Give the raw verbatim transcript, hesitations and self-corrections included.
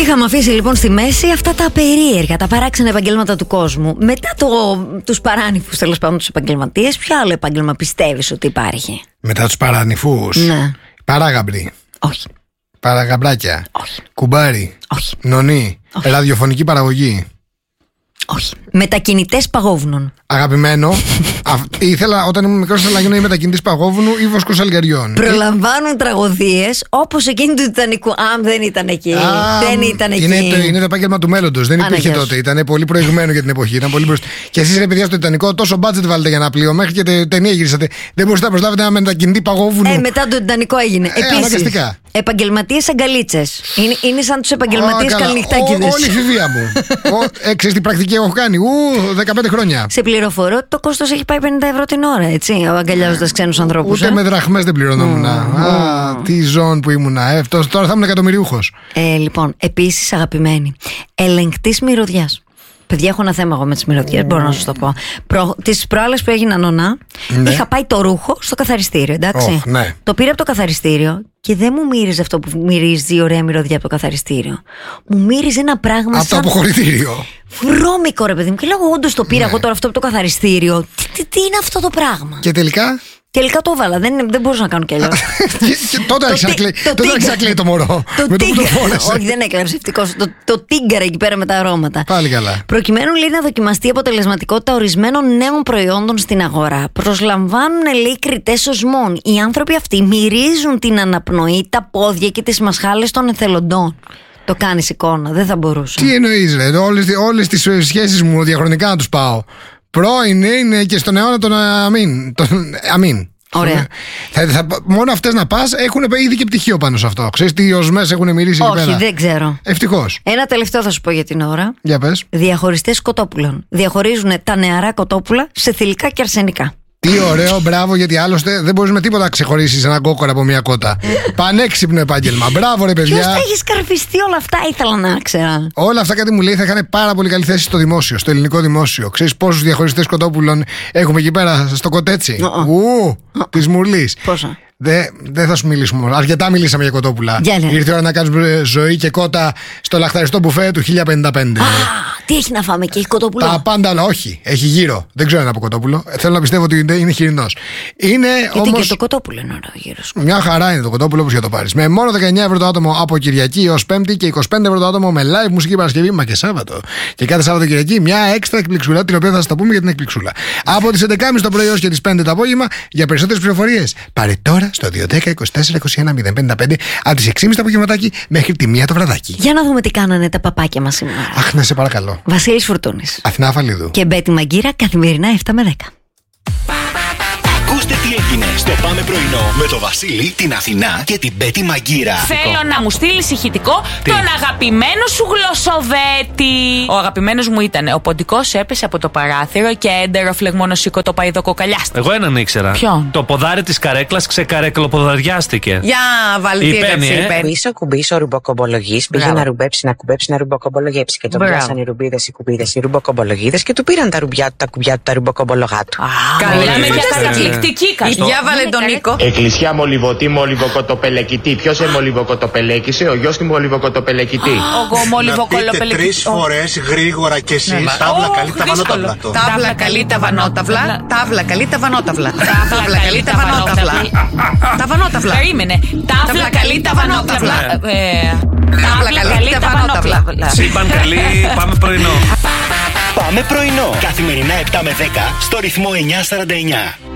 Είχαμε αφήσει λοιπόν στη μέση αυτά τα περίεργα, τα παράξενα επαγγέλματα του κόσμου. Μετά το, τους παράνυφους, τέλος πάντων, τους επαγγελματίες, ποιο άλλο επάγγελμα πιστεύεις ότι υπάρχει? Μετά τους παρανυφούς. Ναι. Παράγαμπροι. Όχι. Παραγαμπράκια. Όχι. Κουμπάρι. Όχι. Νονί. Όχι. Ραδιοφωνική παραγωγή. Όχι. Μετακινητές παγόβουνων. Αγαπημένο. αυ... ήθελα όταν ήμουν μικρός ήθελα να γίνω ή μετακινητής παγόβουνου ή βοσκός αλγαριών. Προλαμβάνουν τραγωδίες όπως εκείνη του Τιτανικού. Αν δεν ήταν εκεί. Α, δεν ήταν είναι εκεί. Το, είναι το επάγγελμα του μέλλοντος. Δεν υπήρχε Αναγκώς. τότε. Ήταν πολύ προηγμένο για την εποχή. Ήταν πολύ μπροστά. Και εσείς, ρε παιδιά, στο Τιτανικό τόσο budget βάλετε για ένα πλοίο. Μέχρι και τε, ταινία γυρίσατε. Δεν μπορούσατε να προσλάβετε ένα μετακινητή παγόβουνο. Ε, μετά το Τιτανικό έγινε. Ε, Επίσης, αναγκαστικά. επαγγελματίες αγκαλίτσες. Είναι, είναι σαν τους επαγγελματίες καληνυχτάκηδες. Όλη η εφηβεία μου. ε, ξέρεις τι πρακτική έχω κάνει. Ου, δεκαπέντε χρόνια. Σε πληροφορώ ότι το κόστος έχει πάει πενήντα ευρώ την ώρα, έτσι, αγκαλιάζοντας ξένους ανθρώπους. Ούτε ε? με δραχμές δεν πληρωνόμουν. Mm. Α, mm. τι ζών που ήμουνα. Ε, τώρα θα ήμουν εκατομμυριούχος. Ε, λοιπόν, επίσης αγαπημένη, ελεγκτής μυρωδιάς. Παιδιά, έχω ένα θέμα εγώ με τις μυρωδιές, mm. μπορώ να σας το πω. Προ... Τις προάλλες που έγινα νονά, ναι. είχα πάει το ρούχο στο καθαριστήριο, εντάξει. Oh, ναι. Το πήρα από το καθαριστήριο και δεν μου μύριζε αυτό που μυρίζει η ωραία μυρωδιά από το καθαριστήριο. Μου μύριζε ένα πράγμα από σαν... το αποχωρητήριο. Βρώμικο, ρε παιδί μου. Και λέω, όντως το πήρα ναι. εγώ τώρα αυτό από το καθαριστήριο. Τι, τι, τι είναι αυτό το πράγμα? Και τελικά. Τελικά το έβαλα, δεν, δεν μπορούσα να κάνω κι αλλιώς. Τότε άρχισε να κλαίει το μωρό. Το Όχι, δεν έκλαψε, ευτυχώς. Το, το τίγκαρα εκεί πέρα με τα αρώματα. Πάλι καλά. Προκειμένου, λέει, να δοκιμαστεί η αποτελεσματικότητα ορισμένων νέων προϊόντων στην αγορά, προσλαμβάνουν, λέει, κριτές οσμών. Οι άνθρωποι αυτοί μυρίζουν την αναπνοή, τα πόδια και τις μασχάλες των εθελοντών. Το κάνεις εικόνα, δεν θα μπορούσα. Τι εννοείς, ρε? Όλες, όλες τις σχέσεις μου διαχρονικά να τους πάω. Πρώην είναι και στον αιώνα τον αμήν. Τον αμήν. Ωραία. Θα, θα, μόνο αυτές να πας έχουν ήδη και πτυχίο πάνω σε αυτό. Ξέρεις τι οσμές έχουν μυρίσει εκεί πέρα? Όχι, δεν ξέρω. Ευτυχώς. Ένα τελευταίο θα σου πω για την ώρα. Για πες. Διαχωριστές κοτόπουλων. Διαχωρίζουν τα νεαρά κοτόπουλα σε θηλυκά και αρσενικά. Τι ωραίο, μπράβο, γιατί άλλωστε δεν μπορείς με τίποτα να ξεχωρίσεις ένα κόκορα από μια κότα. Πανέξυπνο επάγγελμα. Μπράβο, ρε παιδιά. Ποιος τα έχει σκαρφιστεί όλα αυτά, ήθελα να ξέρω. Όλα αυτά, κάτι μου λέει, θα είχαν πάρα πολύ καλή θέση στο δημόσιο, στο ελληνικό δημόσιο. Ξέρεις πόσους διαχωριστές κοτόπουλων έχουμε εκεί πέρα στο κοτέτσι? Uh-uh. Ου, uh-uh. της Μουρλής. Πόσα? Δεν δε θα σου μιλήσουμε. Αρκετά μιλήσαμε για κοτόπουλα. Για ναι. Ήρθε η ώρα να κάνουμε ζωή και κότα στο λαχταριστό μπουφέ του χίλια πενήντα πέντε. Α, τι έχει να φάμε και έχει κοτόπουλο? Τα πάντα, αλλά όχι. Έχει γύρο. Δεν ξέρω αν είναι από κοτόπουλο. Θέλω να πιστεύω ότι είναι χοιρινός. Είναι γιατί όμως. Και το κοτόπουλο είναι ωραίο γύρω. Μια χαρά είναι το κοτόπουλο, όπως για το πάρεις. Με μόνο δεκαεννιά ευρώ το άτομο από Κυριακή έως Πέμπτη και είκοσι πέντε ευρώ το άτομο με live μουσική Παρασκευή, μα και Σάββατο. Και κάθε Σάββατο Κυριακή μια έξτρα εκπληξούλα, την οποία θα σας τα πούμε για την εκπληξούλα. Από τις έντεκα και μισή το πρωί έως και τις πέντε το απόγευμα. Για περισσότερες πληροφορίες πάρε τώρα στο δύο ένα μηδέν είκοσι τέσσερα είκοσι ένα μηδέν πενήντα πέντε από τις έξι και μισή το απογευματάκι μέχρι τη μία το βραδάκι. Για να δούμε τι κάνανε τα παπάκια μας σήμερα. Αχ, να σε παρακαλώ. Βασίλης Φουρτούνης. Αθηνά Αφαλίδου. Και Μπέτη Μαγκύρα, καθημερινά επτά με δέκα. Ακούστε τι έγινε στο Πάμε Πρωινό με το Βασίλη, την Αθηνά και την Μπέτη Μαγκύρα. Θέλω να μου στείλεις ηχητικό τι? Τον αγαπημένο σου γλωσσοδέτη. Ο αγαπημένος μου ήταν ο ποντικός έπεσε από το παράθυρο και έντερο φλεγμόνο σήκω το παϊδοκοκαλιάστηκε. Εγώ έναν ήξερα. Ποιον? Το ποδάρι της καρέκλας ξεκαρεκλοποδαριάστηκε. Για βάλει τι έπεψε. Κουμπίσω, κουμπίσω, ρουμποκομπολογής. Πήγε να ρουμπέψει, να κουμπέψει, να ρουμποκομπολογέψει. Και τον πιάσαν οι ρουμπίδες, οι κουμπίδες, οι ρουμποκομπολογίδες και του πήραν τα ρουμπιά του, τα κουμπιά του, τα ρουμποκομπολογά του. Καλά, με καταπληκτική. Για βάλε τον Νίκο. Εκκλησιά Μολυβωτή, Μολυβοκοτοπελεκητή. Ποιος εμολυβοκοτοπελέκησε? Ο γιος του Μολυβοκοτοπελεκητή. Ο Μολυβοκολοπελεκητή. Τρεις φορές γρήγορα κι εσείς. Τάβλα καλή τα βανόταυλα. Τάβλα καλή τα βανόταυλα. Τάβλα καλή τα βανόταυλα. Τάβλα καλή τα βανόταυλα. Τα βανόταυλα. Περίμενε. Τάβλα καλή τα βανόταυλα. Τάβλα καλή τα βανόταυλα. Σύμπαν καλή, πάμε πρωινό. Πάμε πρωινό. Καθημερινά επτά με δέκα στο ρυθμό εννιά σαράντα εννιά.